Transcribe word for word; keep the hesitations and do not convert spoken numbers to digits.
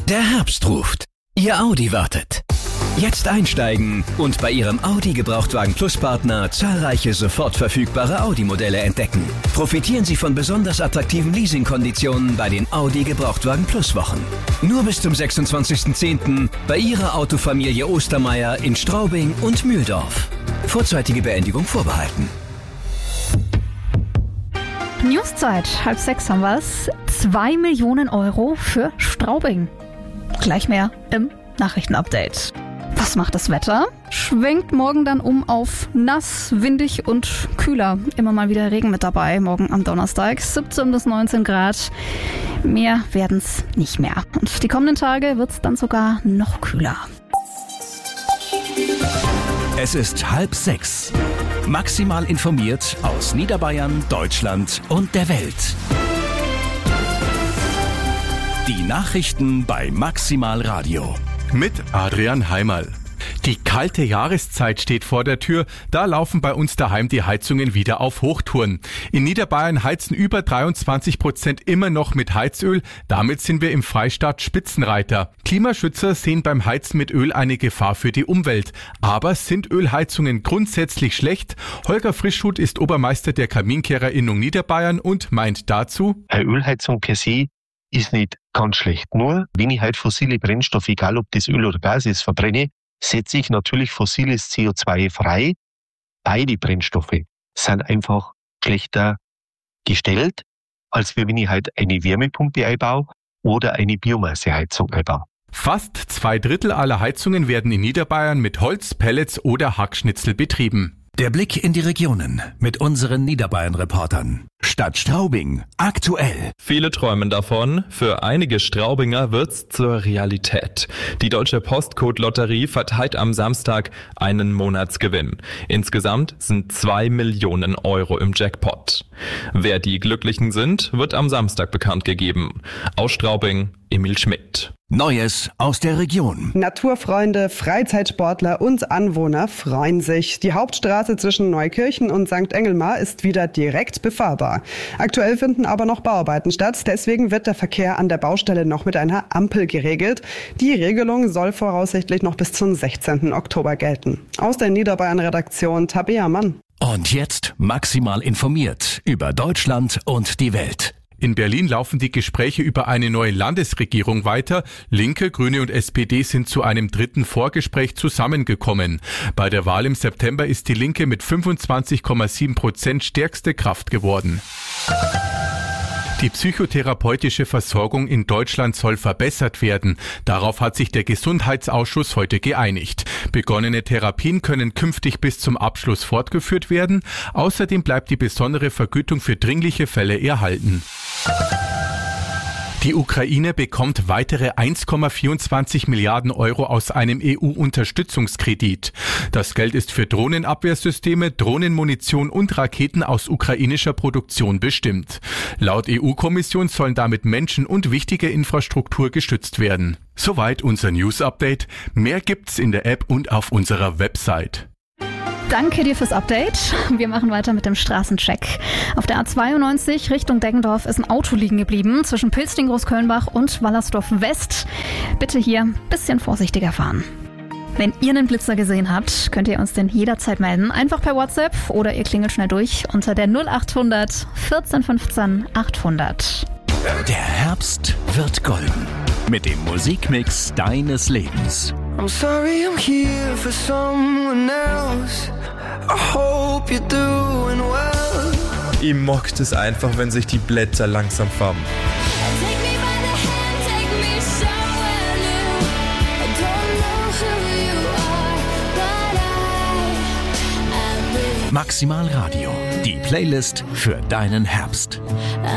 Der Herbst ruft. Ihr Audi wartet. Jetzt einsteigen und bei Ihrem Audi Gebrauchtwagen Plus Partner zahlreiche sofort verfügbare Audi-Modelle entdecken. Profitieren Sie von besonders attraktiven Leasingkonditionen bei den Audi Gebrauchtwagen Plus Wochen. Nur bis zum sechsundzwanzigsten zehnten bei Ihrer Autofamilie Ostermeier in Straubing und Mühldorf. Vorzeitige Beendigung vorbehalten. Newszeit, halb sechs haben wir's. Zwei Millionen Euro für Straubing. Gleich mehr im Nachrichtenupdate. Was macht das Wetter? Schwenkt morgen dann um auf nass, windig und kühler. Immer mal wieder Regen mit dabei, morgen am Donnerstag. siebzehn bis neunzehn Grad. Mehr werden's nicht mehr. Und die kommenden Tage wird's dann sogar noch kühler. Es ist halb sechs. Maximal informiert aus Niederbayern, Deutschland und der Welt. Die Nachrichten bei Maximal Radio. Mit Adrian Heimerl. Die kalte Jahreszeit steht vor der Tür. Da laufen bei uns daheim die Heizungen wieder auf Hochtouren. In Niederbayern heizen über dreiundzwanzig Prozent immer noch mit Heizöl. Damit sind wir im Freistaat Spitzenreiter. Klimaschützer sehen beim Heizen mit Öl eine Gefahr für die Umwelt. Aber sind Ölheizungen grundsätzlich schlecht? Holger Frischhut ist Obermeister der Kaminkehrerinnung Niederbayern und meint dazu: Eine Ölheizung per se ist nicht ganz schlecht. Nur, wenn ich halt fossile Brennstoffe, egal ob das Öl oder Gas ist, verbrenne, setze ich natürlich fossiles C O zwei frei. Beide Brennstoffe sind einfach schlechter gestellt, als wenn ich halt eine Wärmepumpe einbaue oder eine Biomasseheizung einbaue. Fast zwei Drittel aller Heizungen werden in Niederbayern mit Holz, Pellets oder Hackschnitzel betrieben. Der Blick in die Regionen mit unseren Niederbayern-Reportern. Stadt Straubing, aktuell. Viele träumen davon, für einige Straubinger wird's zur Realität. Die Deutsche Postcode-Lotterie verteilt am Samstag einen Monatsgewinn. Insgesamt sind zwei Millionen Euro im Jackpot. Wer die Glücklichen sind, wird am Samstag bekannt gegeben. Aus Straubing, Emil Schmidt. Neues aus der Region. Naturfreunde, Freizeitsportler und Anwohner freuen sich. Die Hauptstraße zwischen Neukirchen und Sankt Engelmar ist wieder direkt befahrbar. Aktuell finden aber noch Bauarbeiten statt. Deswegen wird der Verkehr an der Baustelle noch mit einer Ampel geregelt. Die Regelung soll voraussichtlich noch bis zum sechzehnten Oktober gelten. Aus der Niederbayern-Redaktion Tabea Mann. Und jetzt maximal informiert über Deutschland und die Welt. In Berlin laufen die Gespräche über eine neue Landesregierung weiter. Linke, Grüne und S P D sind zu einem dritten Vorgespräch zusammengekommen. Bei der Wahl im September ist die Linke mit fünfundzwanzig Komma sieben Prozent stärkste Kraft geworden. Die psychotherapeutische Versorgung in Deutschland soll verbessert werden. Darauf hat sich der Gesundheitsausschuss heute geeinigt. Begonnene Therapien können künftig bis zum Abschluss fortgeführt werden. Außerdem bleibt die besondere Vergütung für dringliche Fälle erhalten. Die Ukraine bekommt weitere eins Komma vierundzwanzig Milliarden Euro aus einem E U-Unterstützungskredit. Das Geld ist für Drohnenabwehrsysteme, Drohnenmunition und Raketen aus ukrainischer Produktion bestimmt. Laut E U-Kommission sollen damit Menschen und wichtige Infrastruktur gestützt werden. Soweit unser News-Update. Mehr gibt's in der App und auf unserer Website. Danke dir fürs Update. Wir machen weiter mit dem Straßencheck. Auf der A zweiundneunzig Richtung Deggendorf ist ein Auto liegen geblieben zwischen Pilsting, Großkölnbach und Wallersdorf West. Bitte hier ein bisschen vorsichtiger fahren. Wenn ihr einen Blitzer gesehen habt, könnt ihr uns den jederzeit melden. Einfach per WhatsApp oder ihr klingelt schnell durch unter der null achthundert vierzehn fünfzehn achthundert. Der Herbst wird golden. Mit dem Musikmix deines Lebens. I'm sorry I'm here for someone else. I hope you're doing well. Ich mag es einfach, wenn sich die Blätter langsam färben. Maximal Radio, die Playlist für deinen Herbst.